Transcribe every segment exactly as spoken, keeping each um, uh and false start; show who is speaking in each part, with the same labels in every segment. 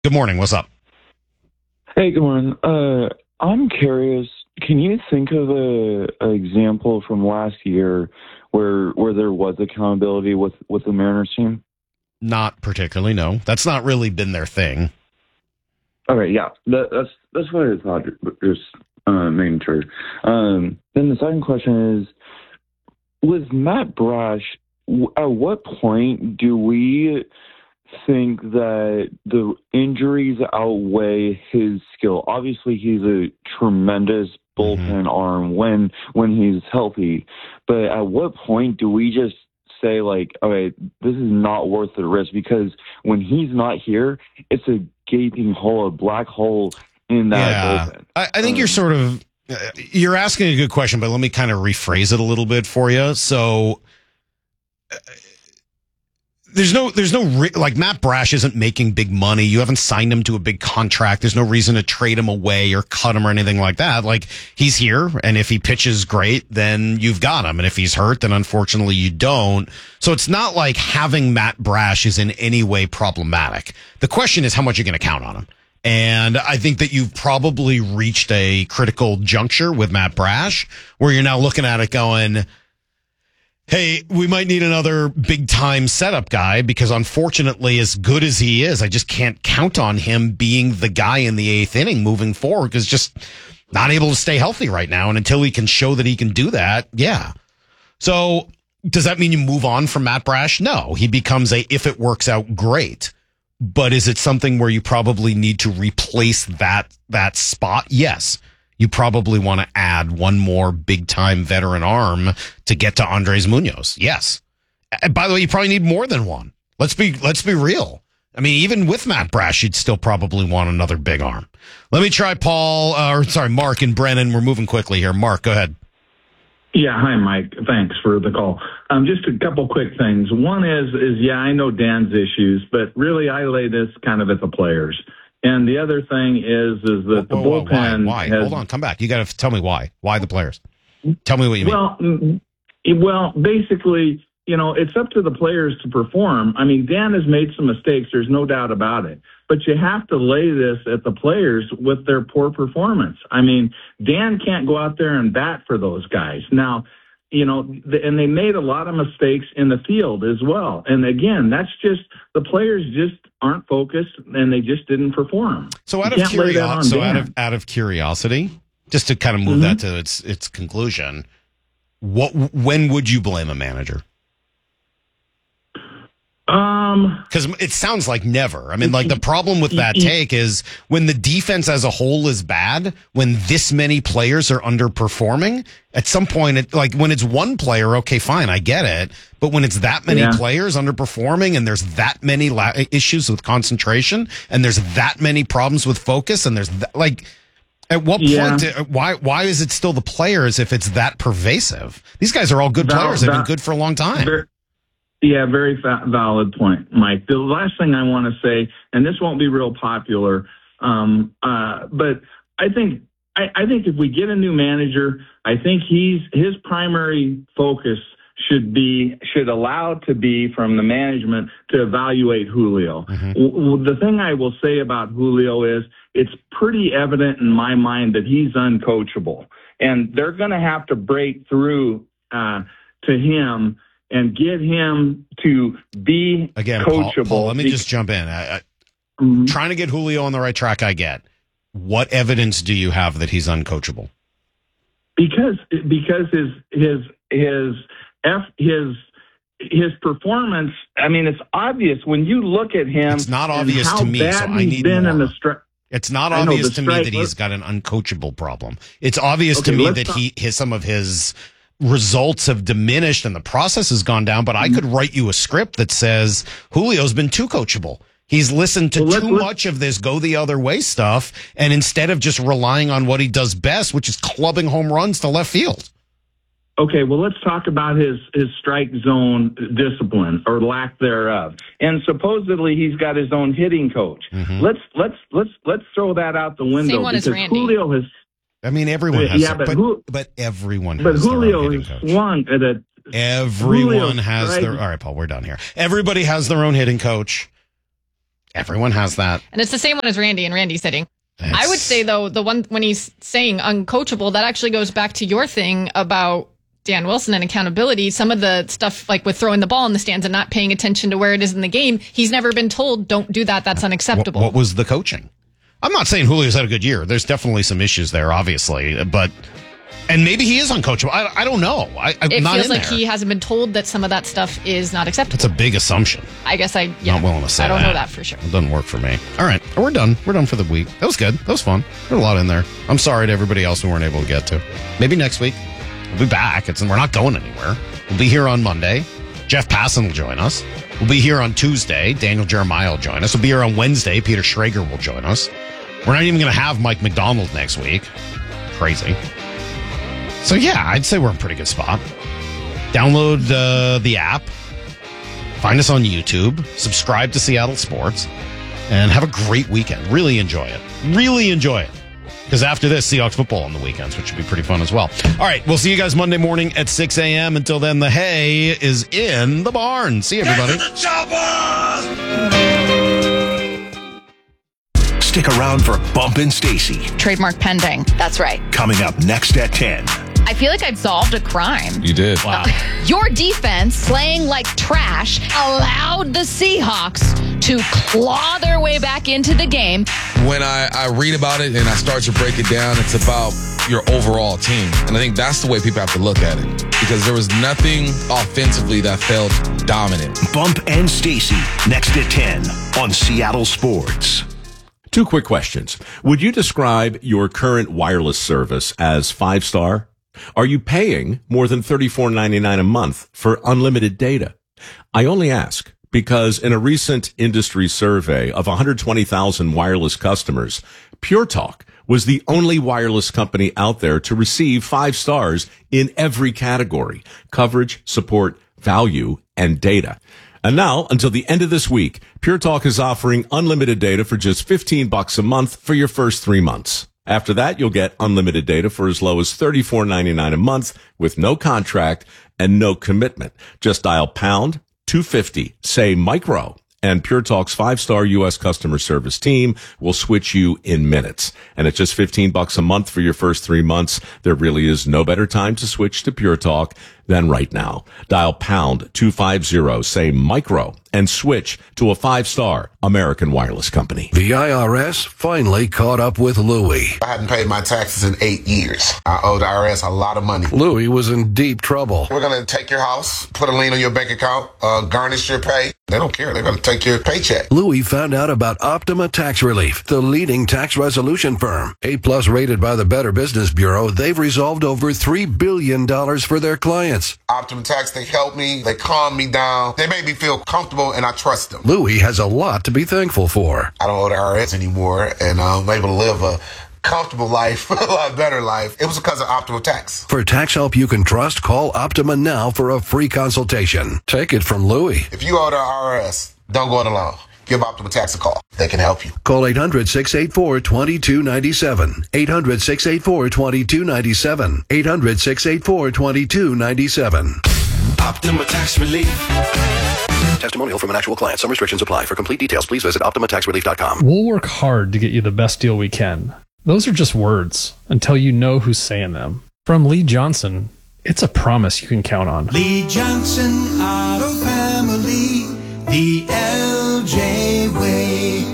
Speaker 1: Good morning. What's up?
Speaker 2: Hey, good morning. Uh, I'm curious. Can you think of a, a example from last year where where there was accountability with, with the Mariners team?
Speaker 1: Not particularly. No, that's not really been their thing.
Speaker 2: Okay, yeah, that, that's that's what I thought. Just uh, making sure. Um, then the second question is, with Matt Brash, w- at what point do we think that the injuries outweigh his skill? Obviously, he's a tremendous bullpen mm-hmm. arm when when he's healthy, but at what point do we just say, like, okay, this is not worth the risk? Because when he's not here, it's a gaping hole, a black hole in that
Speaker 1: yeah.
Speaker 2: bullpen.
Speaker 1: I, I think
Speaker 2: um,
Speaker 1: you're sort of you're asking a good question, but let me kind of rephrase it a little bit for you. So. Uh, There's no, there's no, re- like Matt Brash isn't making big money. You haven't signed him to a big contract. There's no reason to trade him away or cut him or anything like that. Like, he's here, and if he pitches great, then you've got him. And if he's hurt, then unfortunately you don't. So it's not like having Matt Brash is in any way problematic. The question is how much you're going to count on him. And I think that you've probably reached a critical juncture with Matt Brash where you're now looking at it going, hey, we might need another big-time setup guy because, unfortunately, as good as he is, I just can't count on him being the guy in the eighth inning moving forward because just not able to stay healthy right now. And until he can show that he can do that, yeah. So does that mean you move on from Matt Brash? No. He becomes a, if it works out, great. But is it something where you probably need to replace that that spot? Yes. You probably want to add one more big-time veteran arm to get to Andres Munoz. Yes. And by the way, you probably need more than one. Let's be let's be real. I mean, even with Matt Brash, you'd still probably want another big arm. Let me try Paul, uh, or sorry, Mark and Brennan. We're moving quickly here. Mark, go ahead.
Speaker 3: Yeah, hi, Mike. Thanks for the call. Um, just a couple quick things. One is, is yeah, I know Dan's issues, but really I lay this kind of at the players. And the other thing is, is that the
Speaker 1: whoa, whoa,
Speaker 3: bullpen.
Speaker 1: Why? why?
Speaker 3: Has,
Speaker 1: Hold on, come back. You got to tell me why. Why the players? Tell me what you
Speaker 3: well, mean. Well, basically, you know, it's up to the players to perform. I mean, Dan has made some mistakes. There's no doubt about it. But you have to lay this at the players with their poor performance. I mean, Dan can't go out there and bat for those guys. Now, you know, and they made a lot of mistakes in the field as well. And again, that's just the players just aren't focused and they just didn't perform.
Speaker 1: So out of curiosity, so out of out of curiosity, just to kind of move mm-hmm. that to its its conclusion, what when would you blame a manager?
Speaker 3: Um,
Speaker 1: because it sounds like never. I mean, like the problem with that take is when the defense as a whole is bad, when this many players are underperforming, at some point, it, like when it's one player, okay, fine, I get it. But when it's that many yeah. players underperforming and there's that many la- issues with concentration and there's that many problems with focus and there's that, like, at what
Speaker 3: yeah.
Speaker 1: point, do, why why is it still the players if it's that pervasive? These guys are all good
Speaker 3: that,
Speaker 1: players.
Speaker 3: That,
Speaker 1: They've been good for a long time.
Speaker 3: Very, Yeah, very fa- valid point, Mike. The last thing I want to say, and this won't be real popular, um, uh, but I think I, I think if we get a new manager, I think he's his primary focus should be should allow to be from the management to evaluate Julio. Mm-hmm. W- the thing I will say about Julio is it's pretty evident in my mind that he's uncoachable, and they're going to have to break through uh, to him and get him to be
Speaker 1: Again,
Speaker 3: coachable.
Speaker 1: Paul, Paul, let me just jump in. I, I, mm-hmm. Trying to get Julio on the right track, I get. What evidence do you have that he's uncoachable?
Speaker 3: Because because his his his F, his his performance. I mean, it's obvious when you look at him.
Speaker 1: It's not obvious to me, so I need
Speaker 3: been
Speaker 1: more.
Speaker 3: In the stri-
Speaker 1: It's not obvious know, to me that he's got an uncoachable problem. It's obvious
Speaker 3: okay,
Speaker 1: to me that
Speaker 3: talk-
Speaker 1: he his some of his results have diminished and the process has gone down, but I could write you a script that says Julio's been too coachable. He's listened to well, too much of this go the other way stuff, and instead of just relying on what he does best, which is clubbing home runs to left field.
Speaker 3: Okay, well, let's talk about his, his strike zone discipline or lack thereof. And supposedly he's got his own hitting coach. Mm-hmm. Let's let's let's let's throw that out the window.
Speaker 4: Same one
Speaker 3: because
Speaker 4: as Randy.
Speaker 3: Julio has
Speaker 1: I mean, everyone has,
Speaker 3: yeah,
Speaker 1: their,
Speaker 3: but,
Speaker 1: but,
Speaker 3: who,
Speaker 1: but everyone
Speaker 3: but
Speaker 1: has
Speaker 3: Julio
Speaker 1: their own hitting
Speaker 3: has
Speaker 1: coach.
Speaker 3: swung at a,
Speaker 1: Everyone
Speaker 3: Julio's
Speaker 1: has
Speaker 3: right.
Speaker 1: their, all right, Paul, we're done here. Everybody has their own hitting coach. Everyone has that.
Speaker 4: And it's the same one as Randy and Randy sitting.
Speaker 1: It's...
Speaker 4: I would say, though, the one when he's saying uncoachable, that actually goes back to your thing about Dan Wilson and accountability. Some of the stuff like with throwing the ball in the stands and not paying attention to where it is in the game, he's never been told, don't do that. That's unacceptable.
Speaker 1: What, what was the coaching? I'm not saying Julio's had a good year. There's definitely some issues there, obviously, but and maybe he is uncoachable. I, I don't know. I, I'm
Speaker 4: it
Speaker 1: not
Speaker 4: feels
Speaker 1: in
Speaker 4: like
Speaker 1: there.
Speaker 4: he hasn't been told that some of that stuff is not acceptable.
Speaker 1: That's a big assumption.
Speaker 4: I guess I yeah,
Speaker 1: not willing to say
Speaker 4: I don't
Speaker 1: that.
Speaker 4: know that for sure.
Speaker 1: It doesn't work for me. All right, we're done. We're done for the week. That was good. That was fun. There's a lot in there. I'm sorry to everybody else we weren't able to get to. Maybe next week. We'll be back. It's, we're not going anywhere. We'll be here on Monday. Jeff Passan will join us. We'll be here on Tuesday. Daniel Jeremiah will join us. We'll be here on Wednesday. Peter Schrager will join us. We're not even going to have Mike McDonald next week. Crazy. So, yeah, I'd say we're in a pretty good spot. Download uh, the app. Find us on YouTube. Subscribe to Seattle Sports. And have a great weekend. Really enjoy it. Really enjoy it. Because after this, Seahawks football on the weekends, which should be pretty fun as well. All right, we'll see you guys Monday morning at six a.m. Until then, the hay is in the barn. See you, everybody.
Speaker 5: Stick around for Bump and Stacy.
Speaker 6: Trademark pending. That's right.
Speaker 5: Coming up next at ten.
Speaker 6: I feel like I've solved a crime.
Speaker 7: You did. Wow.
Speaker 6: Your defense, playing like trash, allowed the Seahawks to claw their way back into the game.
Speaker 7: When I, I read about it and I start to break it down, it's about your overall team. And I think that's the way people have to look at it. Because there was nothing offensively that felt dominant.
Speaker 5: Bump and Stacy, next at ten on Seattle Sports.
Speaker 8: Two quick questions. Would you describe your current wireless service as five-star? Are you paying more than thirty-four ninety-nine a month for unlimited data? I only ask because in a recent industry survey of one hundred twenty thousand wireless customers, Pure Talk was the only wireless company out there to receive five stars in every category: coverage, support, value, and data. And now, until the end of this week, Pure Talk is offering unlimited data for just fifteen bucks a month for your first three months. After that, you'll get unlimited data for as low as thirty-four ninety-nine a month with no contract and no commitment. Just dial pound two fifty, say micro, and Pure Talk's five-star U S customer service team will switch you in minutes. And at just fifteen bucks a month for your first three months, there really is no better time to switch to Pure Talk than right now. Dial pound two fifty, say micro, and switch to a five-star American wireless company.
Speaker 9: The I R S finally caught up with Louie.
Speaker 10: I hadn't paid my taxes in eight years. I owe the I R S a lot of money.
Speaker 9: Louie was in deep trouble.
Speaker 10: We're going to take your house, put a lien on your bank account, uh, garnish your pay. They don't care. They're going to take your paycheck.
Speaker 9: Louie found out about Optima Tax Relief, the leading tax resolution firm. A-plus rated by the Better Business Bureau, they've resolved over three billion dollars for their clients.
Speaker 10: Optima Tax, they help me. They calm me down. They make me feel comfortable, and I trust them.
Speaker 9: Louie has a lot to be thankful for.
Speaker 10: I don't owe the I R S anymore, and I'm able to live a comfortable life, a lot better life. It was because of Optima Tax.
Speaker 9: For tax help you can trust, call Optima now for a free consultation. Take it from Louie.
Speaker 10: If you owe the I R S, don't go it alone. Give Optima Tax a call. They can help you.
Speaker 9: Call eight hundred, six eight four, two two nine seven. eight hundred, six eight four, two two nine seven. eight hundred, six eight four, two two nine seven.
Speaker 5: Optima Tax Relief.
Speaker 9: Testimonial from an actual client. Some restrictions apply. For complete details, please visit optima tax relief dot com.
Speaker 11: We'll work hard to get you the best deal we can. Those are just words until you know who's saying them. From Lee Johnson, it's a promise you can count on.
Speaker 12: Lee Johnson Auto Family, the L J way.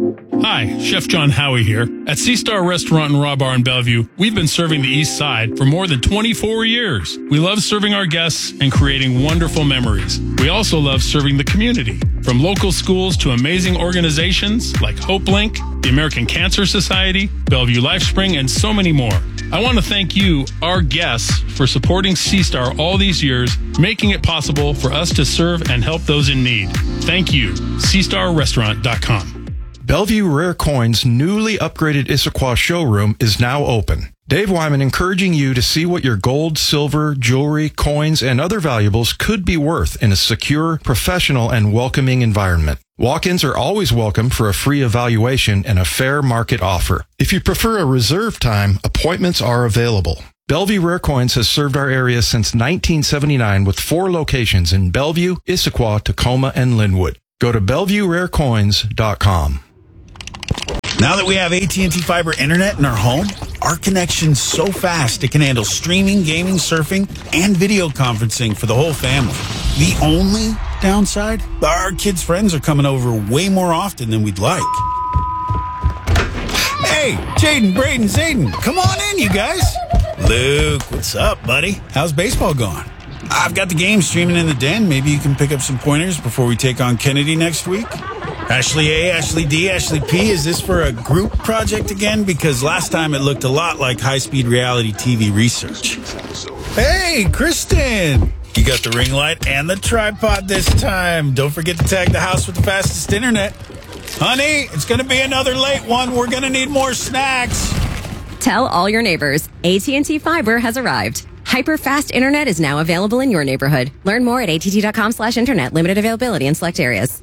Speaker 13: Hi, Chef John Howie here. At Sea Star Restaurant and Raw Bar in Bellevue, we've been serving the East Side for more than twenty-four years. We love serving our guests and creating wonderful memories. We also love serving the community, from local schools to amazing organizations like HopeLink, the American Cancer Society, Bellevue LifeSpring, and so many more. I want to thank you, our guests, for supporting Sea Star all these years, making it possible for us to serve and help those in need. Thank you. sea star restaurant dot com.
Speaker 14: Bellevue Rare Coins' newly upgraded Issaquah showroom is now open. Dave Wyman encouraging you to see what your gold, silver, jewelry, coins, and other valuables could be worth in a secure, professional, and welcoming environment. Walk-ins are always welcome for a free evaluation and a fair market offer. If you prefer a reserve time, appointments are available. Bellevue Rare Coins has served our area since nineteen seventy-nine with four locations in Bellevue, Issaquah, Tacoma, and Linwood. Go to Bellevue Rare Coins dot com.
Speaker 15: Now that we have A T and T Fiber Internet in our home, our connection's so fast it can handle streaming, gaming, surfing, and video conferencing for the whole family. The only downside? Our kids' friends are coming over way more often than we'd like. Hey, Jaden, Braden, Zayden, come on in, you guys. Luke, what's up, buddy? How's baseball going? I've got the game streaming in the den. Maybe you can pick up some pointers before we take on Kennedy next week. Ashley A, Ashley D, Ashley P, is this for a group project again? Because last time it looked a lot like high-speed reality T V research. Hey, Kristen! You got the ring light and the tripod this time. Don't forget to tag the house with the fastest internet. Honey, it's going to be another late one. We're going to need more snacks.
Speaker 16: Tell all your neighbors, A T and T Fiber has arrived. Hyper-fast internet is now available in your neighborhood. Learn more at A T T dot com slash internet. Limited availability in select areas.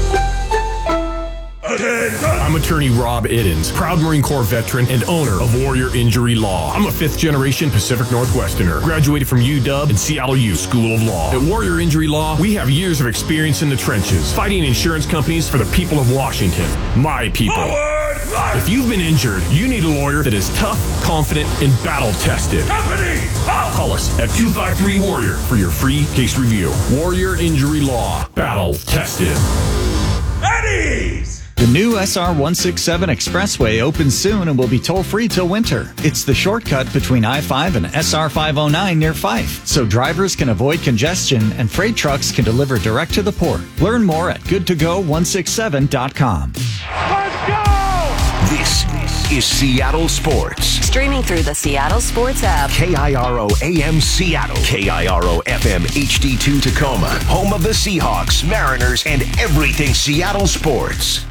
Speaker 17: I'm attorney Rob Iddens, proud Marine Corps veteran and owner of Warrior Injury Law. I'm a fifth generation Pacific Northwesterner, graduated from U W and Seattle U School of Law. At Warrior Injury Law, we have years of experience in the trenches, fighting insurance companies for the people of Washington, my people. If you've been injured, you need a lawyer that is tough, confident, and battle-tested. Call us at two five three Warrior for your free case review. Warrior Injury Law, battle-tested.
Speaker 18: Eddie's! The new S R one sixty-seven Expressway opens soon and will be toll-free till winter. It's the shortcut between I five and S R five oh nine near Fife, so drivers can avoid congestion and freight trucks can deliver direct to the port. Learn more at good to go one sixty-seven dot com.
Speaker 5: Let's go! This is Seattle Sports.
Speaker 19: Streaming through the Seattle Sports app.
Speaker 5: K I R O A M Seattle. K I R O F M H D two Tacoma. Home of the Seahawks, Mariners, and everything Seattle sports.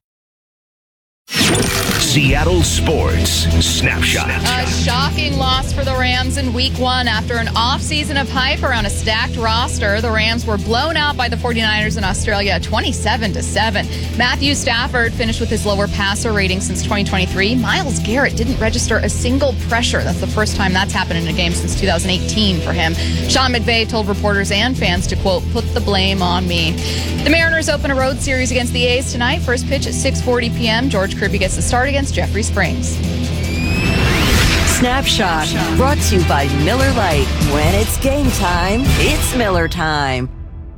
Speaker 5: Seattle Sports Snapshot.
Speaker 6: A shocking loss for the Rams in week one. After an offseason of hype around a stacked roster, the Rams were blown out by the forty-niners in Australia twenty-seven to seven. Matthew Stafford finished with his lower passer rating since twenty twenty-three. Myles Garrett didn't register a single pressure. That's the first time that's happened in a game since two thousand eighteen for him. Sean McVay told reporters and fans to, quote, put the blame on me. The Mariners open a road series against the A's tonight. First pitch at six forty p.m. George Kirby gets the start against Jeffrey Springs.
Speaker 19: Snapshot, brought to you by Miller Lite. When it's game time, it's Miller time.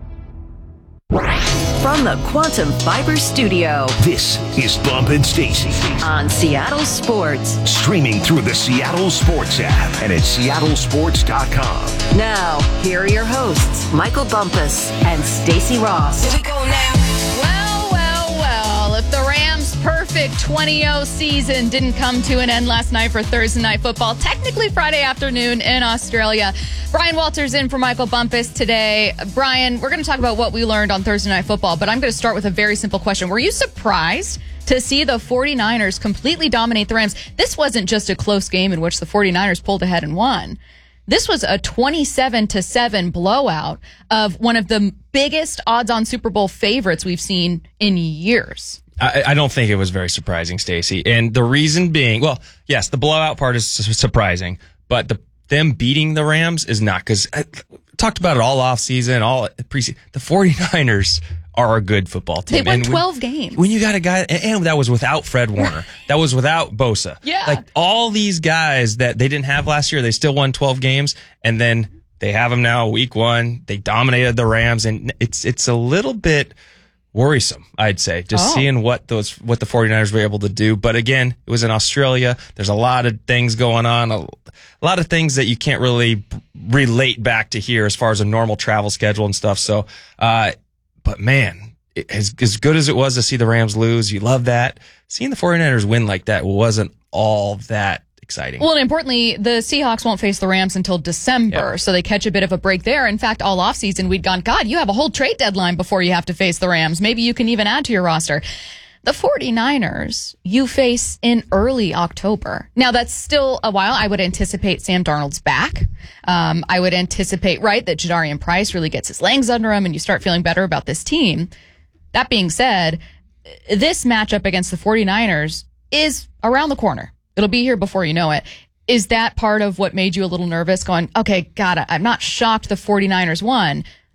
Speaker 19: From the Quantum Fiber Studio,
Speaker 5: this is Bump and Stacy
Speaker 19: on Seattle Sports.
Speaker 5: Streaming through the Seattle Sports app and at seattle sports dot com.
Speaker 19: Now, here are your hosts, Michael Bumpus and Stacy Ross.
Speaker 6: Here we go now. Well, well, well, if the Rams' perfect twenty oh season didn't come to an end last night for Thursday Night Football, technically Friday afternoon in Australia. Brian Walters in for Michael Bumpus today. Brian, we're going to talk about what we learned on Thursday Night Football, but I'm going to start with a very simple question. Were you surprised to see the forty-niners completely dominate the Rams? This wasn't just a close game in which the forty-niners pulled ahead and won. This was a twenty-seven to seven blowout of one of the biggest odds-on Super Bowl favorites we've seen in years.
Speaker 20: I, I don't think it was very surprising, Stacey. And the reason being, well, yes, the blowout part is su- surprising, but the them beating the Rams is not, because I talked about it all off season, all preseason. The forty-niners are a good football team.
Speaker 6: They won
Speaker 20: and
Speaker 6: twelve
Speaker 20: when,
Speaker 6: games.
Speaker 20: When you got a guy, and, and that was without Fred Warner. That was without Bosa.
Speaker 6: Yeah.
Speaker 20: Like all these guys that they didn't have last year, they still won twelve games, and then they have them now week one. They dominated the Rams, and it's it's a little bit worrisome, I'd say, just
Speaker 6: oh.
Speaker 20: seeing what those what the forty-niners were able to do. But again, it was in Australia. There's a lot of things going on, a, a lot of things that you can't really relate back to here as far as a normal travel schedule and stuff. So, uh, but man, it, as, as good as it was to see the Rams lose, you love that. Seeing the forty-niners win like that wasn't all that exciting.
Speaker 6: Well, and importantly, the Seahawks won't face the Rams until December, yep. so they catch a bit of a break there. In fact, all offseason, we'd gone, God, you have a whole trade deadline before you have to face the Rams. Maybe you can even add to your roster. The forty-niners, you face in early October. Now, that's still a while. I would anticipate Sam Darnold's back. Um, I would anticipate, right, that Jadarian Price really gets his legs under him and you start feeling better about this team. That being said, this matchup against the forty-niners is around the corner. It'll be here before you know it. Is that part of what made you a little nervous going, okay, God, I'm not shocked the forty-niners won,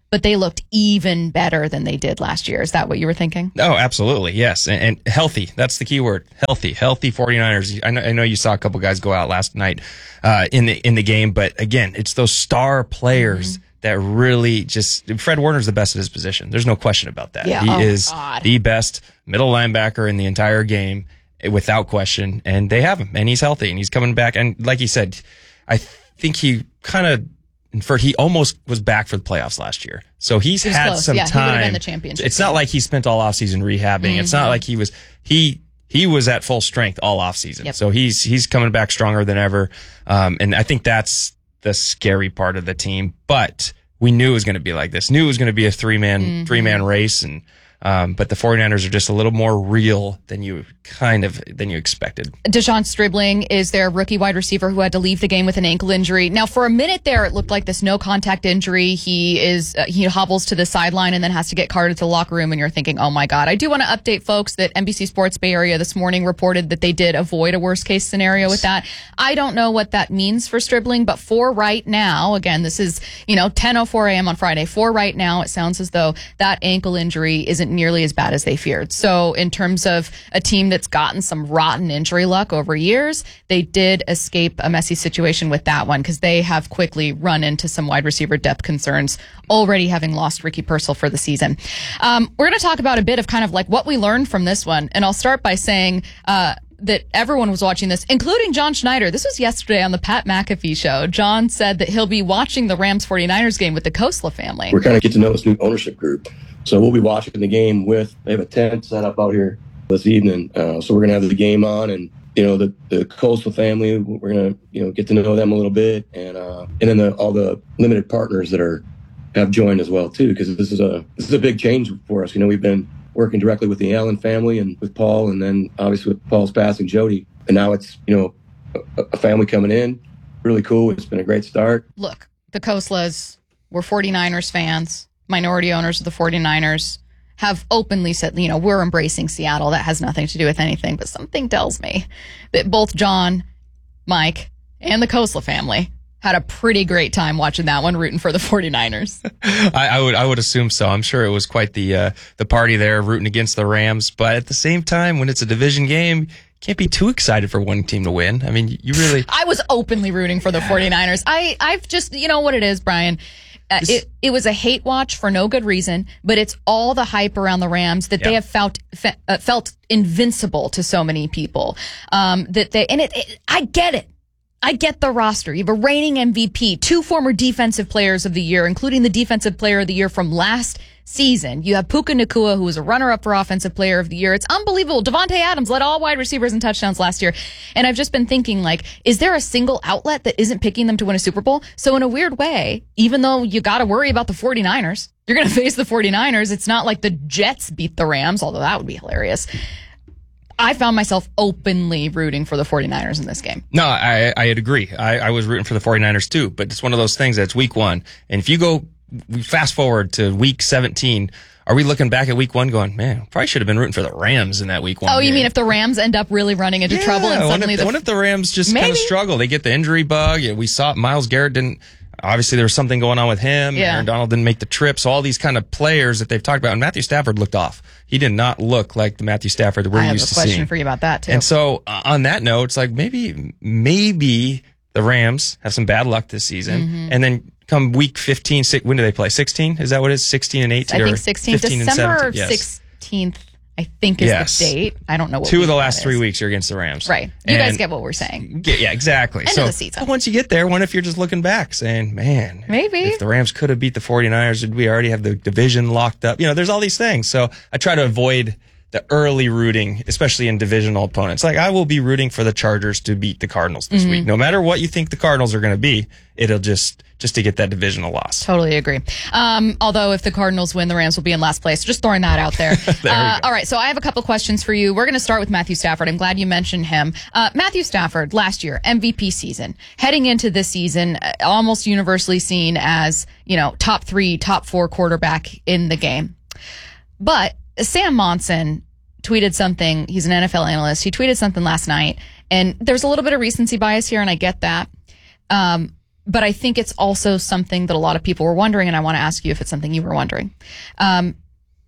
Speaker 6: but they looked even better than they did last year. Is that what you were thinking?
Speaker 20: Oh, absolutely. Yes. And, and healthy. That's the key word. Healthy. Healthy 49ers. I know, I know you saw a couple guys go out last night uh, in the in the game, but again, it's those star players mm-hmm. that really just Fred Warner's the best at his position. There's no question about that.
Speaker 6: Yeah.
Speaker 20: He
Speaker 6: oh,
Speaker 20: is
Speaker 6: God.
Speaker 20: the best middle linebacker in the entire game without question, and they have him, and he's healthy, and he's coming back. And like you said, I think he kind of inferred he almost was back for the playoffs last year. So he's
Speaker 6: He was
Speaker 20: had
Speaker 6: close.
Speaker 20: some
Speaker 6: Yeah, he would have
Speaker 20: time.
Speaker 6: been the championship
Speaker 20: It's
Speaker 6: game.
Speaker 20: not like he spent all offseason rehabbing.
Speaker 6: Mm-hmm.
Speaker 20: It's not like he was he he was at full strength all offseason.
Speaker 6: Yep.
Speaker 20: So he's he's coming back stronger than ever. Um, and I think that's the scary part of the team. But we knew it was going to be like this. Knew it was going to be a three man
Speaker 6: Mm-hmm.
Speaker 20: three man race, and um, but the 49ers are just a little more real than you kind of than you expected.
Speaker 6: Deshaun Stribling is their rookie wide receiver who had to leave the game with an ankle injury. Now, for a minute there, it looked like this no contact injury. He is uh, he hobbles to the sideline and then has to get carted to the locker room, and you're thinking, oh my God. I do want to update folks that N B C Sports Bay Area this morning reported that they did avoid a worst case scenario with that. I don't know what that means for Stribling, but for right now, again, this is, you know, ten oh four a.m. on Friday. For right now, it sounds as though that ankle injury isn't nearly as bad as they feared. So in terms of a team that's gotten some rotten injury luck over years, they did escape a messy situation with that one because they have quickly run into some wide receiver depth concerns, already having lost Ricky Purcell for the season. Um, we're going to talk about a bit of kind of like what we learned from this one. And I'll start by saying, uh, that everyone was watching this, including John Schneider. This was yesterday on the Pat McAfee show. John said that he'll be watching the Rams 49ers game with the Kosla family.
Speaker 21: We're kind of get to know this new ownership group. So we'll be watching the game with, they have a tent set up out here this evening. Uh, so we're going to have the game on, and, you know, the, the Kosla family, we're going to, you know, get to know them a little bit. And, uh, and then the, all the limited partners that are, have joined as well too, because this is a, this is a big change for us. You know, we've been working directly with the Allen family and with Paul, and then obviously with Paul's passing, Jody. And now it's, you know, a, a family coming in. Really cool. It's been a great start.
Speaker 6: Look, the Koslas were 49ers fans, minority owners of the 49ers, have openly said, you know, we're embracing Seattle. That has nothing to do with anything. But something tells me that both John, Mike, and the Kosla family had a pretty great time watching that one, rooting for the 49ers.
Speaker 20: I, I would I would assume so. I'm sure it was quite the uh, the party there, rooting against the Rams. But at the same time, when it's a division game, you can't be too excited for one team to win. I mean, you really...
Speaker 6: I was openly rooting for the 49ers. I, I've just, you know what it is, Brian? Uh, it, it was a hate watch for no good reason, but it's all the hype around the Rams that
Speaker 20: Yeah.
Speaker 6: they have felt fe, uh, felt invincible to so many people. Um, that they and it, it, I get it. I get the roster. You have a reigning M V P, two former defensive players of the year, including the defensive player of the year from last season. You have Puka Nacua, who was a runner-up for offensive player of the year. It's unbelievable. Devontae Adams led all wide receivers in touchdowns last year. And I've just been thinking, like, is there a single outlet that isn't picking them to win a Super Bowl? So in a weird way, even though you got to worry about the 49ers, you're going to face the 49ers. It's not like the Jets beat the Rams, although that would be hilarious. I found myself openly rooting for the 49ers in this game.
Speaker 20: No, I I'd agree. I, I was rooting for the 49ers too, but it's one of those things that's week one. And if you go we fast forward to week seventeen, are we looking back at week one going, man, probably should have been rooting for the Rams in that week one
Speaker 6: Oh, you
Speaker 20: game.
Speaker 6: mean if the Rams end up really running into
Speaker 20: Yeah,
Speaker 6: trouble and
Speaker 20: what
Speaker 6: suddenly
Speaker 20: if,
Speaker 6: the
Speaker 20: what if the Rams just kind
Speaker 6: Maybe.
Speaker 20: of struggle? They get the injury bug. Yeah, we saw Myles Garrett didn't. Obviously, there was something going on with him.
Speaker 6: Yeah.
Speaker 20: Aaron Donald didn't make the trip. So all these kind of players that they've talked about, and Matthew Stafford looked off. He did not look like the Matthew Stafford that we're
Speaker 6: I have
Speaker 20: used
Speaker 6: a
Speaker 20: to
Speaker 6: question
Speaker 20: seeing.
Speaker 6: for you about that too.
Speaker 20: And so uh, on that note, it's like maybe maybe the Rams have some bad luck this season,
Speaker 6: Mhm.
Speaker 20: and then come week fifteen, si- when do they play? sixteen? Is that what it is? sixteen and eighteen?
Speaker 6: I
Speaker 20: or
Speaker 6: think sixteenth,
Speaker 20: fifteen and
Speaker 6: December
Speaker 20: seventeen? Yes.
Speaker 6: sixteenth, I think is
Speaker 20: Yes.
Speaker 6: the date. I don't know what
Speaker 20: Two of
Speaker 6: week
Speaker 20: the
Speaker 6: that
Speaker 20: last
Speaker 6: is.
Speaker 20: three weeks are against the Rams.
Speaker 6: Right. You guys
Speaker 20: And-
Speaker 6: get what we're saying.
Speaker 20: Yeah, yeah, exactly.
Speaker 6: End of
Speaker 20: so
Speaker 6: the season.
Speaker 20: but once you get there, what if you're just looking back saying, man,
Speaker 6: Maybe.
Speaker 20: if the Rams could have beat the 49ers, did we already have the division locked up? You know, there's all these things. So I try to avoid the early rooting, especially in divisional opponents. Like I will be rooting for the Chargers to beat the Cardinals this
Speaker 6: Mhm.
Speaker 20: week. No matter what you think the Cardinals are going to be, it'll just just to get that divisional loss.
Speaker 6: Totally agree. Um, although if the Cardinals win, the Rams will be in last place. Just throwing that out there.
Speaker 20: There we
Speaker 6: uh,
Speaker 20: go.
Speaker 6: all right. So I have a couple questions for you. We're going to start with Matthew Stafford. I'm glad you mentioned him. Uh, Matthew Stafford, last year, M V P season. Heading into this season, uh, almost universally seen as, you know, top three, top four quarterback in the game. But Sam Monson tweeted something. He's an N F L analyst. He tweeted something last night. And there's a little bit of recency bias here, and I get that. Um, but I think it's also something that a lot of people were wondering, and I want to ask you if it's something you were wondering. Um,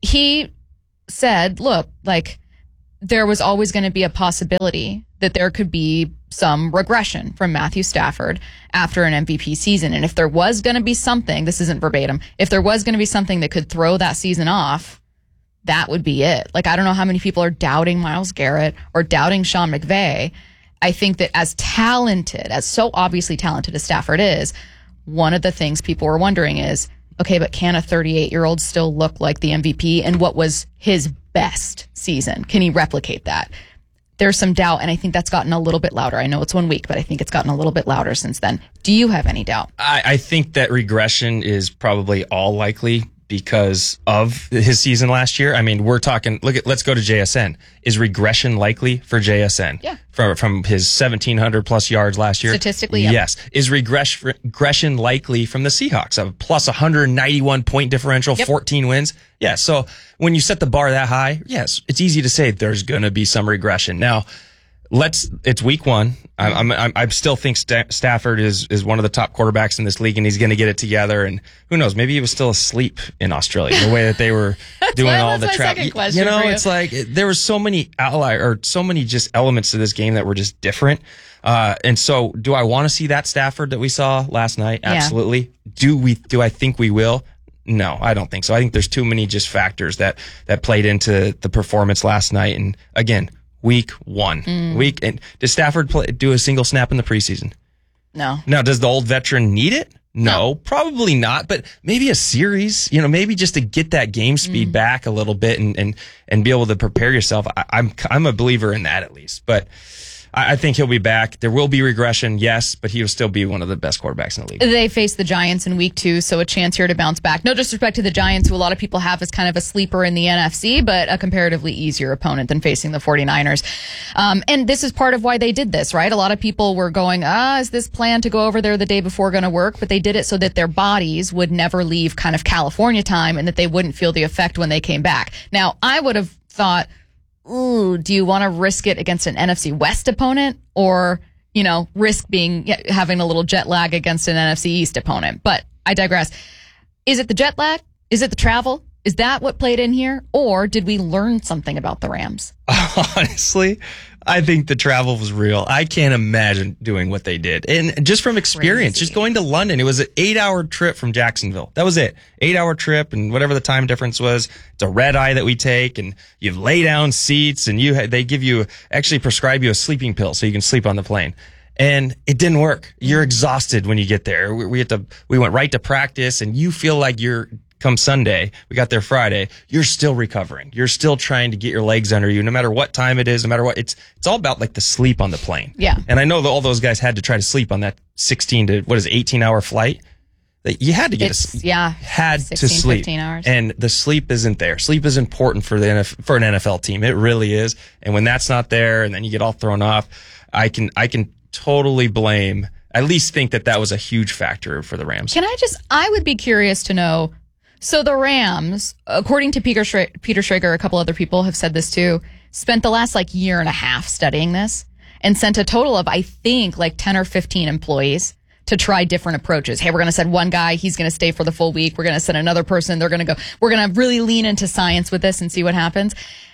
Speaker 6: he said, look, like, there was always going to be a possibility that there could be some regression from Matthew Stafford after an M V P season. And if there was going to be something, this isn't verbatim, if there was going to be something that could throw that season off, that would be it. Like, I don't know how many people are doubting Myles Garrett or doubting Sean McVay. I think that as talented, as so obviously talented as Stafford is, one of the things people were wondering is, okay, but can a thirty-eight-year-old still look like the M V P? And what was his best season? Can he replicate that? There's some doubt, and I think that's gotten a little bit louder. I know it's one week, but I think it's gotten a little bit louder since then. Do you have any doubt?
Speaker 20: I, I think that regression is probably all likely because of his season last year. I mean, we're talking, look at, let's go to J S N. Is regression likely for J S N?
Speaker 6: Yeah.
Speaker 20: From, from his seventeen hundred plus yards last year?
Speaker 6: Statistically, yeah.
Speaker 20: Yes. Is regress, regression likely from the Seahawks? A plus one hundred ninety-one point differential,
Speaker 6: Yep.
Speaker 20: fourteen wins? Yeah. So when you set the bar that high, yes, it's easy to say there's going to be some regression. Now, let's, it's week one. I'm, I'm, I still think St- Stafford is, is one of the top quarterbacks in this league, and he's going to get it together. And who knows, maybe he was still asleep in Australia, the way that they were doing
Speaker 6: my-
Speaker 20: all
Speaker 6: that's
Speaker 20: the
Speaker 6: my
Speaker 20: travel.
Speaker 6: second question
Speaker 20: You know,
Speaker 6: for you.
Speaker 20: it's like it- there were so many outlier or so many just elements to this game that were just different. Uh, and so do I want to see that Stafford that we saw last night?
Speaker 6: Yeah.
Speaker 20: Absolutely. Do we, do I think we will? No, I don't think so. I think there's too many just factors that, that played into the performance last night. And again, week one,
Speaker 6: Mm.
Speaker 20: week, and does Stafford play, do a single snap in the preseason?
Speaker 6: No.
Speaker 20: Now, does the old veteran need it? No, probably not, but maybe a series, you know, maybe just to get that game speed back a little bit and, and, and be able to prepare yourself. I, I'm, I'm a believer in that at least, but I, I think he'll be back. There will be regression, yes, but he'll still be one of the best quarterbacks in the league.
Speaker 6: They face the Giants in week two, so a chance here to bounce back. No disrespect to the Giants, who a lot of people have as kind of a sleeper in the N F C, but a comparatively easier opponent than facing the 49ers. Um, and this is part of why they did this, right? A lot of people were going, ah, is this plan to go over there the day before going to work? But they did it so that their bodies would never leave kind of California time and that they wouldn't feel the effect when they came back. Now, I would have thought, ooh, do you want to risk it against an N F C West opponent or, you know, risk being having a little jet lag against an N F C East opponent? But I digress. Is it the jet lag? Is it the travel? Is that what played in here? Or did we learn something about the Rams?
Speaker 20: Honestly, I think the travel was real. I can't imagine doing what they did. And just from experience,
Speaker 6: Crazy.
Speaker 20: just going to London, it was an eight hour trip from Jacksonville. That was it. Eight hour trip and whatever the time difference was. It's a red eye that we take and you lay down seats and you, ha- they give you, actually prescribe you a sleeping pill so you can sleep on the plane. And it didn't work. You're exhausted when you get there. We, we had to, we went right to practice and you feel like you're, come Sunday, we got there Friday, you're still recovering. You're still trying to get your legs under you, no matter what time it is, no matter what. It's it's all about like the sleep on the plane.
Speaker 6: Yeah.
Speaker 20: And I know that all those guys had to try to sleep on that sixteen to, what is it, eighteen hour flight. That you had to get
Speaker 6: It's,
Speaker 20: a,
Speaker 6: yeah,
Speaker 20: had to
Speaker 6: sixteen,
Speaker 20: sleep.
Speaker 6: fifteen hours.
Speaker 20: And the sleep isn't there. Sleep is important for the N F L, for an N F L team. It really is. And when that's not there and then you get all thrown off, I can I can totally blame, at least think that that was a huge factor for the Rams.
Speaker 6: Can I just, I would be curious to know, so the Rams, according to Peter Schra- Peter Schrager, a couple other people have said this too, spent the last like year and a half studying this and sent a total of, I think, like ten or fifteen employees to try different approaches. Hey, we're going to send one guy, he's going to stay for the full week. We're going to send another person, they're going to go, we're going to really lean into science with this and see what happens.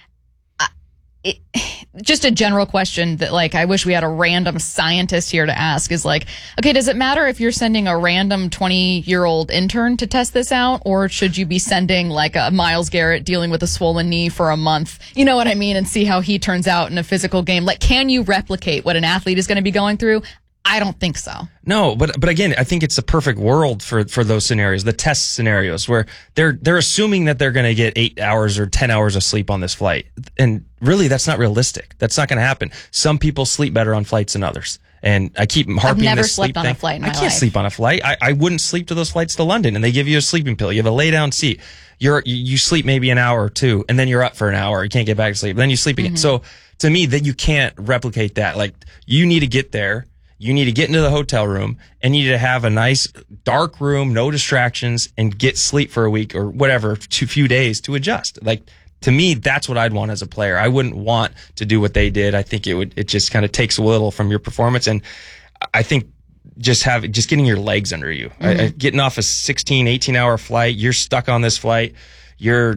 Speaker 6: It, just a general question that like I wish we had a random scientist here to ask is like, okay, does it matter if you're sending a random twenty year old intern to test this out, or should you be sending like a Myles Garrett dealing with a swollen knee for a month, you know what I mean, and see how he turns out in a physical game? Like, can you replicate what an athlete is going to be going through? I don't think so.
Speaker 20: No, but but again, I think it's the perfect world for for those scenarios, the test scenarios where they're they're assuming that they're going to get eight hours or ten hours of sleep on this flight, and really that's not realistic. That's not going to happen. Some people sleep better on flights than others, and I keep harping
Speaker 6: I've never
Speaker 20: this sleep
Speaker 6: slept on
Speaker 20: thing.
Speaker 6: a flight in
Speaker 20: I
Speaker 6: my
Speaker 20: can't
Speaker 6: life.
Speaker 20: sleep on a flight. I, I wouldn't sleep to those flights to London, and they give you a sleeping pill. You have a lay down seat. You're you, you sleep maybe an hour or two, and then you're up for an hour. You can't get back to sleep. Then you sleep again.
Speaker 6: Mm-hmm.
Speaker 20: So to me, that you can't replicate that. Like you need to get there. You need to get into the hotel room and you need to have a nice dark room, no distractions, and get sleep for a week or whatever, two few days to adjust. Like to me, that's what I'd want as a player. I wouldn't want to do what they did. I think it would, it just kind of takes a little from your performance. And I think just have just getting your legs under you.
Speaker 6: Mm-hmm.
Speaker 20: I, I, getting off a sixteen, eighteen hour flight, you're stuck on this flight. You're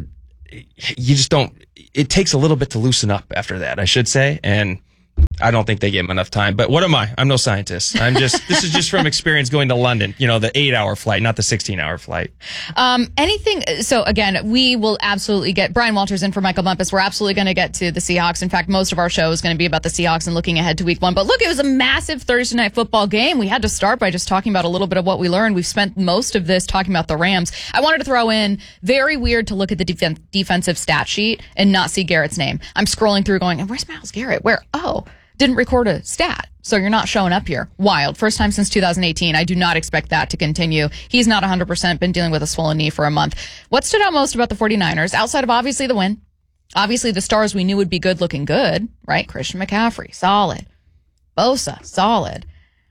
Speaker 20: you just don't. It takes a little bit to loosen up after that, I should say, and I don't think they gave him enough time. But what am I? I'm no scientist. I'm just this is just from experience going to London. You know, the eight hour flight, not the sixteen hour flight.
Speaker 6: Um, anything. So again, we will absolutely get Brian Walters in for Michael Bumpus. We're absolutely going to get to the Seahawks. In fact, most of our show is going to be about the Seahawks and looking ahead to week one. But look, it was a massive Thursday night football game. We had to start by just talking about a little bit of what we learned. We've spent most of this talking about the Rams. I wanted to throw in, very weird to look at the def- defensive stat sheet and not see Garrett's name. I'm scrolling through going, where's Myles Garrett? Where? Oh, didn't record a stat. So you're not showing up here. Wild. First time since two thousand eighteen. I do not expect that to continue. He's not one hundred percent, been dealing with a swollen knee for a month. What stood out most about the 49ers, outside of obviously the win, obviously the stars we knew would be good looking good, right? Christian McCaffrey, solid. Bosa, solid.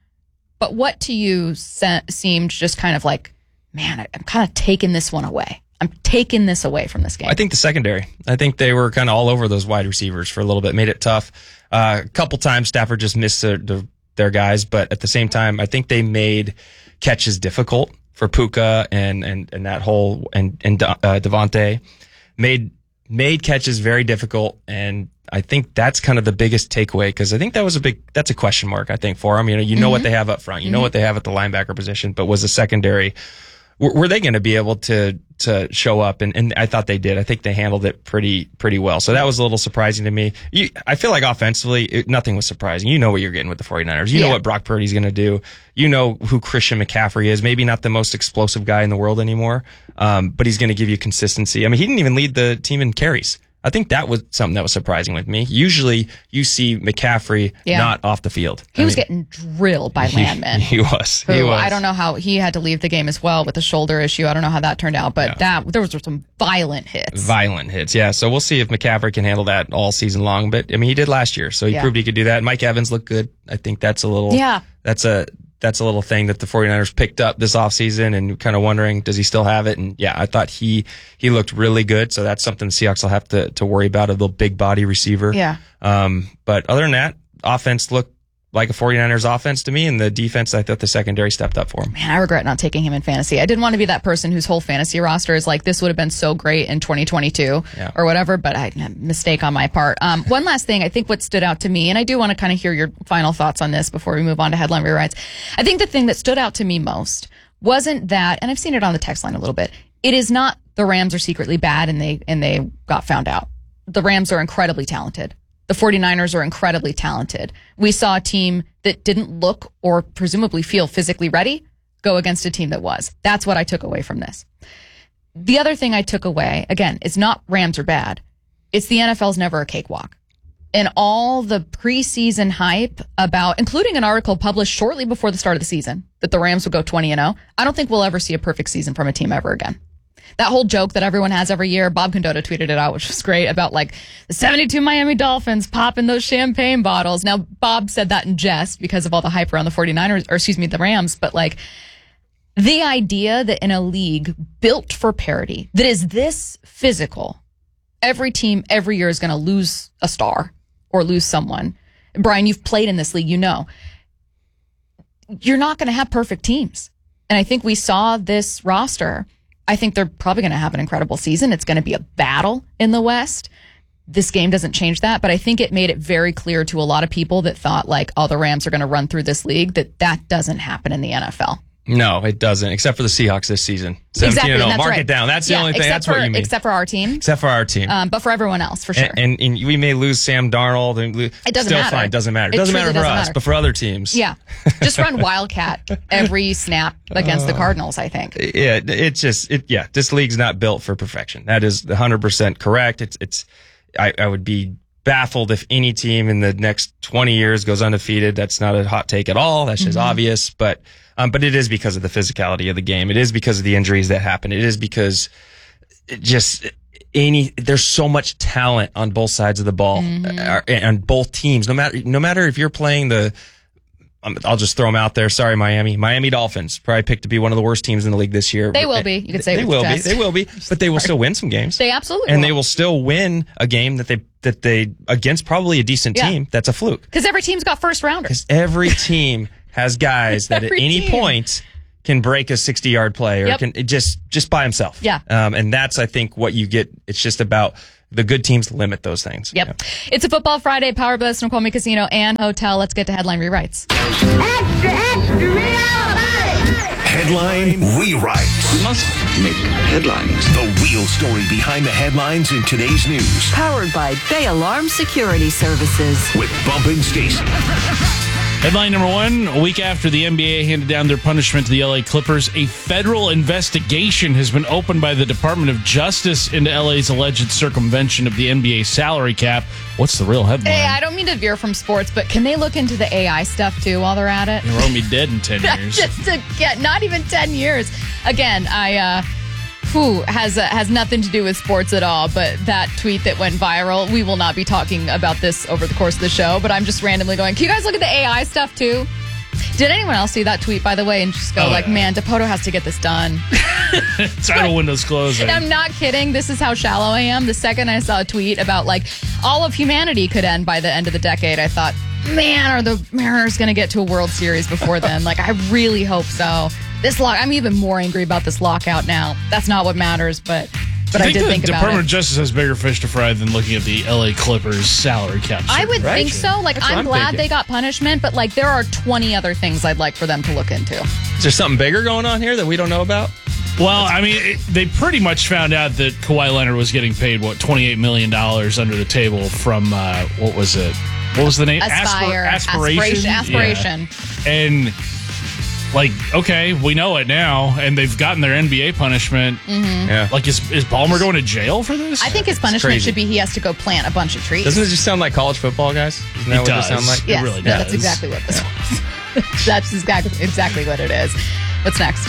Speaker 6: But what to you se- seemed just kind of like, man, I- I'm kind of taking this one away. I'm taking this away from this game.
Speaker 20: I think the secondary. I think they were kind of all over those wide receivers for a little bit, made it tough. Uh, a couple times Stafford just missed their, their guys, but at the same time, I think they made catches difficult for Puka and and, and that whole and and uh, Devontae made made catches very difficult, and I think that's kind of the biggest takeaway, because I think that was a big that's a question mark I think for them. You know, you know mm-hmm. what they have up front, you mm-hmm. know what they have at the linebacker position, but was the secondary. Were they going to be able to to show up? And, and I thought they did. I think they handled it pretty pretty well. So that was a little surprising to me. You, I feel like offensively, it, nothing was surprising. You know what you're getting with the 49ers. You yeah. know what Brock Purdy's going to do. You know who Christian McCaffrey is. Maybe not the most explosive guy in the world anymore, um, but he's going to give you consistency. I mean, he didn't even lead the team in carries. I think that was something that was surprising with me. Usually you see McCaffrey
Speaker 6: yeah.
Speaker 20: not off the field.
Speaker 6: He
Speaker 20: I
Speaker 6: was
Speaker 20: mean,
Speaker 6: getting drilled by
Speaker 20: he,
Speaker 6: Landman.
Speaker 20: He was.
Speaker 6: Who,
Speaker 20: he was.
Speaker 6: I don't know how he had to leave the game as well with a shoulder issue. I don't know how that turned out, but yeah. that there was some violent hits.
Speaker 20: Violent hits, yeah. So we'll see if McCaffrey can handle that all season long. But I mean, he did last year, so he yeah. proved he could do that. Mike Evans looked good. I think that's a little.
Speaker 6: Yeah.
Speaker 20: That's a. That's a little thing that the 49ers picked up this offseason, and kind of wondering, does he still have it? And yeah, I thought he he looked really good. So that's something the Seahawks will have to, to worry about, a little big body receiver.
Speaker 6: Yeah.
Speaker 20: Um, but other than that, offense looked like a 49ers offense to me, and the defense, I thought the secondary stepped up for him.
Speaker 6: Man, I regret not taking him in fantasy. I didn't want to be that person whose whole fantasy roster is like, this would have been so great in twenty twenty-two
Speaker 20: yeah.
Speaker 6: or whatever, but I mistake on my part. Um, one last thing, I think what stood out to me, and I do want to kind of hear your final thoughts on this before we move on to headline rewrites. I think the thing that stood out to me most wasn't that, and I've seen it on the text line a little bit, it is not the Rams are secretly bad and they and they got found out. The Rams are incredibly talented. The 49ers are incredibly talented. We saw a team that didn't look or presumably feel physically ready go against a team that was. That's what I took away from this. The other thing I took away, again, it's not Rams are bad. It's the N F L's never a cakewalk. And all the preseason hype about, including an article published shortly before the start of the season, that the Rams would go twenty and oh, I don't think we'll ever see a perfect season from a team ever again. That whole joke that everyone has every year, Bob Condotta tweeted it out, which was great, about like the seventy-two Miami Dolphins popping those champagne bottles. Now, Bob said that in jest because of all the hype around the 49ers, or excuse me, the Rams, but like the idea that in a league built for parity, that is this physical, every team every year is going to lose a star or lose someone. Brian, you've played in this league, you know. You're not going to have perfect teams. And I think we saw this roster. I think they're probably going to have an incredible season. It's going to be a battle in the West. This game doesn't change that, but I think it made it very clear to a lot of people that thought like, oh, the Rams are going to run through this league, that that doesn't happen in the N F L.
Speaker 20: No, it doesn't, except for the Seahawks this season.
Speaker 6: Exactly,
Speaker 20: and oh. Mark
Speaker 6: right.
Speaker 20: it down. That's the
Speaker 6: yeah,
Speaker 20: only thing. That's
Speaker 6: for,
Speaker 20: what you mean.
Speaker 6: Except for our team.
Speaker 20: Except for our team.
Speaker 6: Um, but for everyone else, for sure.
Speaker 20: And, and, and we may lose Sam Darnold. And lose,
Speaker 6: it doesn't
Speaker 20: still
Speaker 6: matter.
Speaker 20: Fine. Doesn't matter. It
Speaker 6: It
Speaker 20: doesn't matter for
Speaker 6: doesn't
Speaker 20: us,
Speaker 6: matter.
Speaker 20: but for other teams.
Speaker 6: Yeah. Just run Wildcat every snap against uh, the Cardinals, I think.
Speaker 20: Yeah, it's just, it, yeah, this league's not built for perfection. That is one hundred percent correct. It's, it's, I, I would be baffled if any team in the next twenty years goes undefeated. That's not a hot take at all. That's just mm-hmm. obvious. But, um, but it is because of the physicality of the game. It is because of the injuries that happen. It is because it just any, there's so much talent on both sides of the ball,
Speaker 6: mm-hmm.
Speaker 20: uh, on both teams. No matter, no matter if you're playing the, um, I'll just throw them out there. Sorry, Miami. Miami Dolphins probably picked to be one of the worst teams in the league this year.
Speaker 6: They will be. You could say
Speaker 20: they
Speaker 6: with
Speaker 20: will
Speaker 6: chest.
Speaker 20: be. They will be. But they will still win some games.
Speaker 6: They absolutely
Speaker 20: and
Speaker 6: will.
Speaker 20: they will still win a game that they that they against probably a decent
Speaker 6: Yeah.
Speaker 20: team. That's a fluke.
Speaker 6: Because every team's got first rounders.
Speaker 20: Because every team has guys that at
Speaker 6: Every
Speaker 20: any
Speaker 6: team.
Speaker 20: point can break a sixty-yard play or
Speaker 6: Yep.
Speaker 20: can just just by himself.
Speaker 6: Yeah.
Speaker 20: Um, and that's, I think, what you get. It's just about the good teams limit those things.
Speaker 6: Yep. It's a Football Friday powered by the Snoqualmie Casino and Hotel. Let's get to headline rewrites.
Speaker 5: Headline rewrites.
Speaker 2: We must make headlines.
Speaker 5: The real story behind the headlines in today's news.
Speaker 19: Powered by Bay Alarm Security Services.
Speaker 5: With Bump and Stacy.
Speaker 2: Headline number one, a week after the N B A handed down their punishment to the L A Clippers, a federal investigation has been opened by the Department of Justice into L A's alleged circumvention of the N B A salary cap. What's the real headline?
Speaker 6: Hey, I don't mean to veer from sports, but can they look into the A I stuff too while they're at it?
Speaker 2: You'll owe me dead in ten years.
Speaker 6: Just to get, not even ten years. Again, I, uh, who has uh, has nothing to do with sports at all, but that tweet that went viral, we will not be talking about this over the course of the show, but I'm just randomly going, can you guys look at the A I stuff too? Did anyone else see that tweet, by the way, and just go
Speaker 2: Oh,
Speaker 6: like,
Speaker 2: yeah.
Speaker 6: man, Dipoto has to get this done?
Speaker 2: Title windows closing.
Speaker 6: I'm not kidding. This is how shallow I am. The second I saw a tweet about like all of humanity could end by the end of the decade, I thought, man, are the Mariners going to get to a World Series before then? Like, I really hope so. This lock, I'm even more angry about this lockout now. That's not what matters, but but I,
Speaker 2: I think
Speaker 6: did
Speaker 2: the
Speaker 6: think about
Speaker 2: Department
Speaker 6: it.
Speaker 2: of Justice has bigger fish to fry than looking at the L A Clippers salary cap.
Speaker 6: I would
Speaker 2: situation.
Speaker 6: think so. Like,
Speaker 20: That's what
Speaker 6: I'm,
Speaker 20: I'm
Speaker 6: glad
Speaker 20: thinking.
Speaker 6: they got punishment, but like, there are twenty other things I'd like for them to look into.
Speaker 20: Is there something bigger going on here that we don't know about?
Speaker 2: Well, I mean, it, they pretty much found out that Kawhi Leonard was getting paid, what, twenty-eight million dollars under the table from, uh, what was it? What was the name?
Speaker 6: Aspire.
Speaker 2: Aspir- aspiration?
Speaker 6: Aspiration. Aspiration.
Speaker 2: Yeah. And, like, okay, we know it now, and they've gotten their N B A punishment.
Speaker 6: Mhm.
Speaker 20: Yeah.
Speaker 2: Like, is, is Ballmer going to jail for this?
Speaker 6: I think his punishment
Speaker 20: crazy.
Speaker 6: should be he has to go plant a bunch of trees.
Speaker 20: Doesn't it just sound like college football, guys? Isn't that
Speaker 2: It
Speaker 20: what
Speaker 2: does.
Speaker 20: it sound like?
Speaker 2: It
Speaker 6: Yes,
Speaker 2: really
Speaker 6: no,
Speaker 2: does.
Speaker 6: that's exactly what this was. That's exactly exactly what it is. What's next?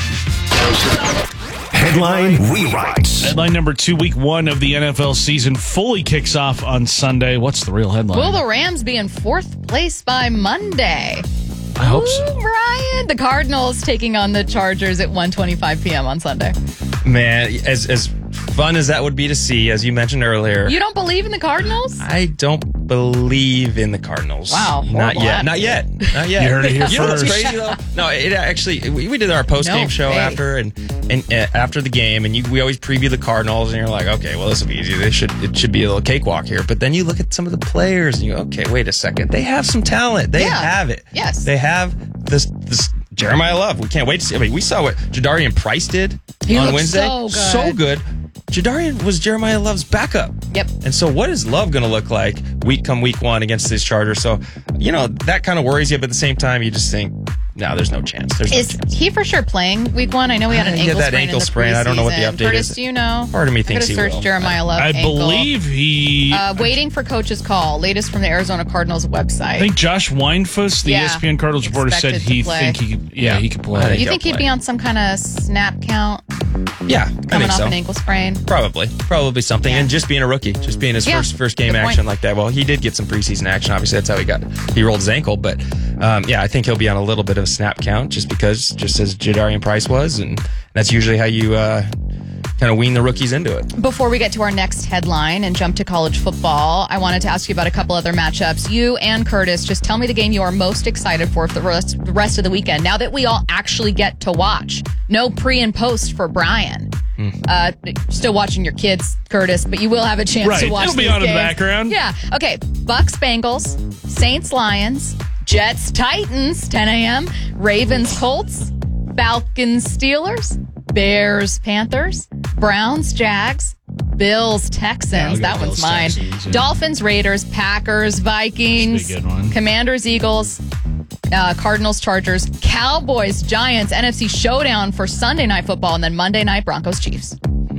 Speaker 5: Headline rewrites.
Speaker 2: Headline number two, week one of the N F L season fully kicks off on Sunday. What's the real headline?
Speaker 6: Will the Rams be in fourth place by Monday?
Speaker 2: I hope so.
Speaker 6: Ooh, Brian, the Cardinals taking on the Chargers at one twenty-five p.m. on Sunday.
Speaker 20: Man, as as fun as that would be to see, as you mentioned earlier,
Speaker 6: You don't believe in the Cardinals?
Speaker 20: I don't believe in the Cardinals.
Speaker 6: Wow,
Speaker 20: Not
Speaker 6: horrible
Speaker 20: yet. Not yet. Not yet.
Speaker 2: You heard it here
Speaker 20: You know what's
Speaker 2: first.
Speaker 20: crazy though? No, it actually we, we did our post game
Speaker 6: No
Speaker 20: show
Speaker 6: way.
Speaker 20: after and and uh, after the game, and you, we always preview the Cardinals, and you're like, okay, well this will be easy. They should it should be a little cakewalk here. But then you look at some of the players, and you go, okay, wait a second, they have some talent. They
Speaker 6: Yeah.
Speaker 20: have it.
Speaker 6: Yes.
Speaker 20: They have this this. Jeremiah Love. We can't wait to see. I mean, we saw what Jadarian Price did
Speaker 6: He
Speaker 20: on
Speaker 6: looked
Speaker 20: Wednesday.
Speaker 6: so good.
Speaker 20: So good. Jadarian was Jeremiah Love's backup.
Speaker 6: Yep.
Speaker 20: And so what is Love going to look like week come week one against these Chargers? So, you know, that kind of worries you, but at the same time, you just think, no, there's no chance. There's no
Speaker 6: Is
Speaker 20: chance.
Speaker 6: he for sure playing week one? I know he had an
Speaker 20: Uh, yeah,
Speaker 6: ankle
Speaker 20: that
Speaker 6: sprain.
Speaker 20: ankle
Speaker 6: in the
Speaker 20: sprain. I don't know what the
Speaker 6: preseason.
Speaker 20: update
Speaker 6: Curtis,
Speaker 20: is.
Speaker 6: do you know?
Speaker 20: Part of me
Speaker 6: I
Speaker 20: thinks
Speaker 6: could
Speaker 20: he
Speaker 6: have
Speaker 20: will.
Speaker 6: searched Jeremiah Love
Speaker 2: I
Speaker 6: ankle.
Speaker 2: believe he.
Speaker 6: Uh, waiting for coach's call. Latest from the Arizona Cardinals website.
Speaker 2: I think Josh Weinfuss, the
Speaker 6: Yeah.
Speaker 2: E S P N Cardinals reporter, said
Speaker 6: Expected to
Speaker 2: he
Speaker 6: play.
Speaker 2: think he could. Yeah,
Speaker 20: Yeah.
Speaker 2: he could
Speaker 20: I
Speaker 2: play.
Speaker 20: think
Speaker 6: you
Speaker 20: he'll
Speaker 6: think he'd
Speaker 20: play.
Speaker 6: be on some kind of snap count
Speaker 20: Yeah, I
Speaker 6: coming
Speaker 20: think
Speaker 6: off
Speaker 20: so.
Speaker 6: an ankle sprain?
Speaker 20: Probably, probably something,
Speaker 6: Yeah.
Speaker 20: and just being a rookie, just being his
Speaker 6: Yeah,
Speaker 20: first first game
Speaker 6: good point.
Speaker 20: action like that. Well, he did get some preseason action. Obviously, that's how he got he rolled his ankle. But um, yeah, I think he'll be on a little bit of a snap count, just because, just as Jadarian Price was, and that's usually how you uh, kind of wean the rookies into it.
Speaker 6: Before we get to our next headline and jump to college football, I wanted to ask you about a couple other matchups. You and Curtis, just tell me the game you are most excited for for the rest, the rest of the weekend. Now that we all actually get to watch, no pre and post for Brian. Uh, still watching your kids, Curtis, but you will have a chance
Speaker 2: Right.
Speaker 6: to watch.
Speaker 2: It'll be
Speaker 6: these
Speaker 2: on in the
Speaker 6: games.
Speaker 2: background.
Speaker 6: Yeah. Okay. Bucks, Bengals, Saints, Lions, Jets, Titans, ten a.m. Ravens, Colts, Falcons, Steelers, Bears, Panthers, Browns, Jags, Bills, Texans.
Speaker 2: Yeah, I'll go
Speaker 6: that one's
Speaker 2: Bills,
Speaker 6: mine.
Speaker 2: Texans, yeah.
Speaker 6: Dolphins, Raiders, Packers, Vikings,
Speaker 2: That's a good one.
Speaker 6: Commanders, Eagles, uh, Cardinals, Chargers, Cowboys, Giants, N F C showdown for Sunday Night Football, and then Monday night Broncos, Chiefs.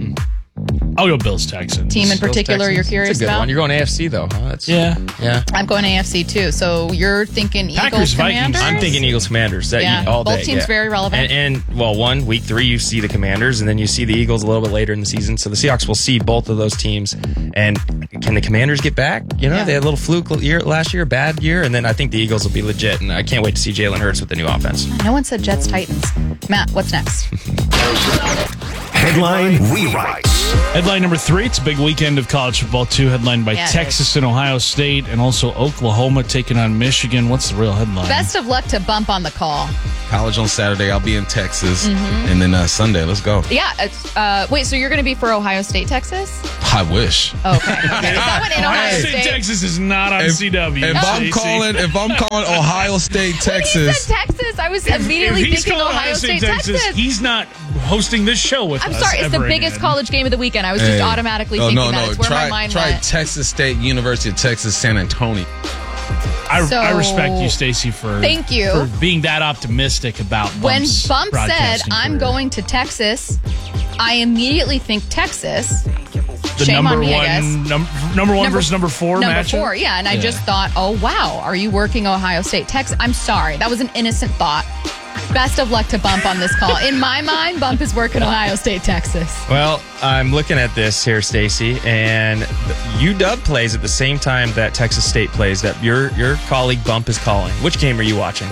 Speaker 2: I'll go Bills Texans.
Speaker 6: Team in particular you're curious
Speaker 20: It's a good
Speaker 6: about?
Speaker 20: one. You're going A F C though, huh? That's,
Speaker 2: Yeah.
Speaker 20: yeah.
Speaker 6: I'm going A F C too. So you're thinking
Speaker 2: Packers,
Speaker 6: Eagles,
Speaker 2: Vikings.
Speaker 6: Commanders?
Speaker 20: I'm thinking Eagles Commanders. That
Speaker 6: Yeah,
Speaker 20: all
Speaker 6: both
Speaker 20: day,
Speaker 6: teams
Speaker 20: yeah.
Speaker 6: very relevant.
Speaker 20: And, and well, one week three you see the Commanders, and then you see the Eagles a little bit later in the season. So the Seahawks will see both of those teams. And can the Commanders get back? You know,
Speaker 6: Yeah.
Speaker 20: they had a little fluke year last year, bad year, and then I think the Eagles will be legit. And I can't wait to see Jalen Hurts with the new offense.
Speaker 6: No one said Jets, Titans. Matt, what's next?
Speaker 5: Headline rewrites.
Speaker 2: Headline number three, it's a big weekend of college football, too, headlined by
Speaker 6: Yeah, it
Speaker 2: Texas and Ohio State, and also Oklahoma taking on Michigan. What's the real headline?
Speaker 6: Best of luck to Bump on the call.
Speaker 7: College on Saturday. I'll be in Texas.
Speaker 6: Mhm.
Speaker 7: And then uh, Sunday, let's go.
Speaker 6: Yeah. It's, uh, wait, so you're going to be for Ohio State, Texas?
Speaker 7: I wish.
Speaker 6: Okay. okay. Is that one in Ohio
Speaker 2: Ohio
Speaker 6: State?
Speaker 2: State, Texas is not on
Speaker 7: If-
Speaker 2: C W.
Speaker 7: If I'm
Speaker 2: Stacey.
Speaker 7: calling, if I'm calling Ohio State,
Speaker 6: When you
Speaker 7: Texas,
Speaker 6: said Texas, I was immediately
Speaker 2: if he's
Speaker 6: thinking
Speaker 2: calling
Speaker 6: Ohio State, Texas.
Speaker 2: he's not hosting this show with
Speaker 6: I'm
Speaker 2: us.
Speaker 6: sorry, it's the
Speaker 2: ever
Speaker 6: biggest
Speaker 2: again.
Speaker 6: college game of the weekend. I was just
Speaker 7: Hey.
Speaker 6: automatically
Speaker 7: Oh,
Speaker 6: thinking
Speaker 7: no,
Speaker 6: that.
Speaker 7: no.
Speaker 6: It's where
Speaker 7: try,
Speaker 6: my mind
Speaker 7: try
Speaker 6: went.
Speaker 7: Texas State, University of Texas, San Antonio.
Speaker 2: I,
Speaker 6: So-
Speaker 2: I respect you, Stacey, for
Speaker 6: Thank you.
Speaker 2: for being that optimistic about
Speaker 6: When
Speaker 2: Bump's
Speaker 6: Bump said,
Speaker 2: broadcasting
Speaker 6: I'm
Speaker 2: career.
Speaker 6: going to Texas, I immediately think Texas.
Speaker 2: the
Speaker 6: Shame
Speaker 2: number
Speaker 6: on me, I guess.
Speaker 2: one num- number one versus number four
Speaker 6: Number
Speaker 2: matchup?
Speaker 6: four, yeah. And I just thought, oh, wow, are you working Ohio State, Texas? I'm sorry. That was an innocent thought. Best of luck to Bump on this call. In my mind, Bump is working Ohio State, Texas.
Speaker 20: Well, I'm looking at this here, Stacey, and U W plays at the same time that Texas State plays. That your your colleague Bump is calling. Which game are you watching?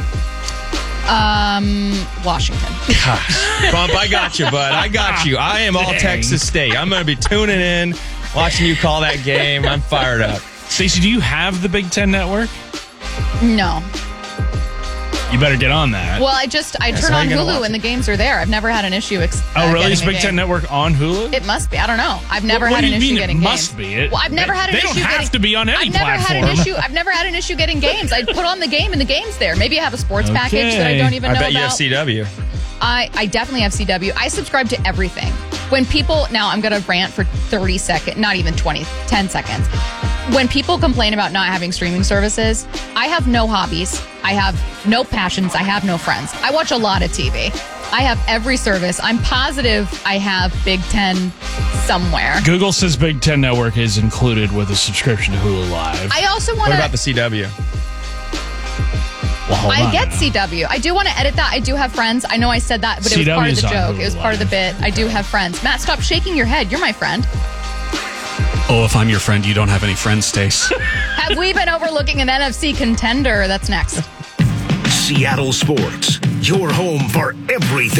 Speaker 6: Um, Washington.
Speaker 20: Bump, I got you, bud. I got you. I am all
Speaker 2: Dang.
Speaker 20: Texas State. I'm going to be tuning in, watching you call that game. I'm fired up.
Speaker 2: Stacey, do you have the Big Ten Network?
Speaker 6: No.
Speaker 2: You better get on that.
Speaker 6: Well, I just, I
Speaker 2: That's
Speaker 6: turn
Speaker 2: how
Speaker 6: on
Speaker 2: you're gonna
Speaker 6: Hulu
Speaker 2: watch
Speaker 6: and the games are there. I've never had an issue. Ex-
Speaker 2: oh,
Speaker 6: uh,
Speaker 2: really?
Speaker 6: getting
Speaker 2: Is
Speaker 6: a
Speaker 2: Big
Speaker 6: game.
Speaker 2: Ten Network on Hulu?
Speaker 6: It must be. I don't know. I've never
Speaker 2: What- what
Speaker 6: had
Speaker 2: do
Speaker 6: an
Speaker 2: you
Speaker 6: issue
Speaker 2: mean it
Speaker 6: getting
Speaker 2: must
Speaker 6: games.
Speaker 2: be? It-
Speaker 6: well, I've never
Speaker 2: they-
Speaker 6: had an
Speaker 2: they
Speaker 6: issue
Speaker 2: don't have
Speaker 6: getting,
Speaker 2: to be on any
Speaker 6: I've never had an
Speaker 2: platform.
Speaker 6: issue. I've never had an issue getting games. I put on the game and the game's there. Maybe I have a sports package that I don't even
Speaker 20: I
Speaker 6: know
Speaker 20: bet
Speaker 6: about.
Speaker 20: you have C W.
Speaker 6: I, I definitely have C W. I subscribe to everything. When people, now I'm going to rant for thirty seconds, not even twenty, ten seconds. When people complain about not having streaming services, I have no hobbies. I have no passions. I have no friends. I watch a lot of T V. I have every service. I'm positive I have Big Ten somewhere.
Speaker 2: Google says Big Ten Network is included with a subscription to Hulu Live.
Speaker 6: I also want
Speaker 20: What
Speaker 6: to.
Speaker 20: about the C W?
Speaker 2: Well, hold
Speaker 6: I
Speaker 2: on
Speaker 6: get
Speaker 2: now.
Speaker 6: C W. I do want to edit that. I do have friends. I know I said that, but it was part of the
Speaker 2: C W 's on
Speaker 6: joke.
Speaker 2: Hulu
Speaker 6: It was part of the bit. I do have friends. Matt, stop shaking your head. You're my friend.
Speaker 3: Oh, if I'm your friend, you don't have any friends, Stace.
Speaker 6: Have we been overlooking an N F C contender? That's next.
Speaker 5: Seattle Sports, your home for everything